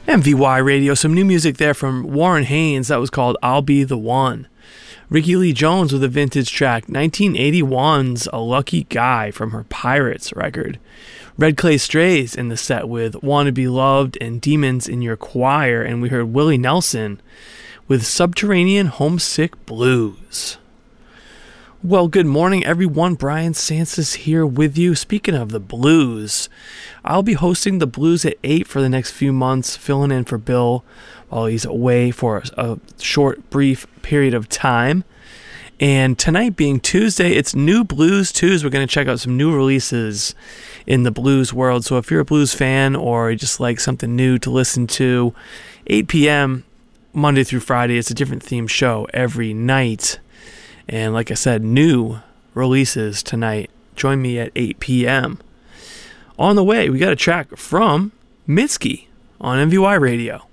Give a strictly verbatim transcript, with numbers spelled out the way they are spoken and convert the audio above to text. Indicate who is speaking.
Speaker 1: M V Y Radio, some new music there from Warren Haynes. That was called I'll Be the One. Ricky Lee Jones with a vintage track, nineteen eighty-one's A Lucky Guy from her Pirates record. Red Clay Strays in the set with Wanna Be Loved and Demons in Your Choir, and we heard Willie Nelson with Subterranean Homesick Blues. Well, good morning, everyone. Brian Sansis here with you. Speaking of the blues, I'll be hosting the Blues at eight for the next few months, filling in for Bill while he's away for a short, brief period of time. And tonight being Tuesday, it's New Blues Tuesday. We're going to check out some new releases in the blues world. So if you're a blues fan or you just like something new to listen to, eight p.m. Monday through Friday, it's a different themed show every night. And like I said, new releases tonight. Join me at eight p.m. On the way, we got a track from Mitski on M V Y Radio.